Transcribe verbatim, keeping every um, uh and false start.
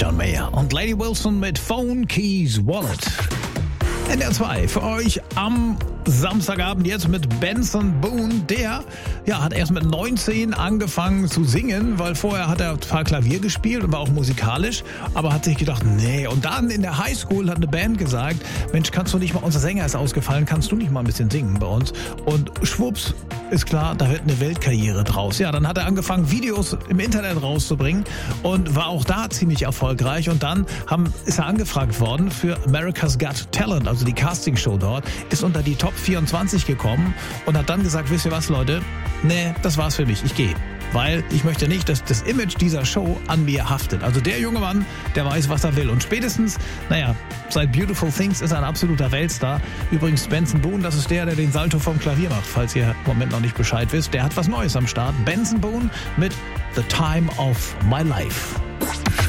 John Mayer und Lady Wilson mit Phone Keys Wallet. N D R zwei für euch am Samstagabend jetzt mit Benson Boone. Der ja, hat erst mit neunzehn angefangen zu singen, weil vorher hat er zwar Klavier gespielt und war auch musikalisch, aber hat sich gedacht, nee. Und dann in der Highschool hat eine Band gesagt, Mensch, kannst du nicht mal, unser Sänger ist ausgefallen, kannst du nicht mal ein bisschen singen bei uns? Und schwupps, ist klar, da wird eine Weltkarriere draus. Ja, dann hat er angefangen, Videos im Internet rauszubringen und war auch da ziemlich erfolgreich. Und dann haben, ist er angefragt worden für America's Got Talent, also die Castingshow dort, ist unter die Top vierundzwanzig gekommen und hat dann gesagt, wisst ihr was, Leute, nee, das war's für mich, ich gehe. Weil ich möchte nicht, dass das Image dieser Show an mir haftet. Also der junge Mann, der weiß, was er will. Und spätestens, naja, seit Beautiful Things ist er ein absoluter Weltstar. Übrigens Benson Boone, das ist der, der den Salto vom Klavier macht, falls ihr im Moment noch nicht Bescheid wisst. Der hat was Neues am Start. Benson Boone mit The Time of My Life.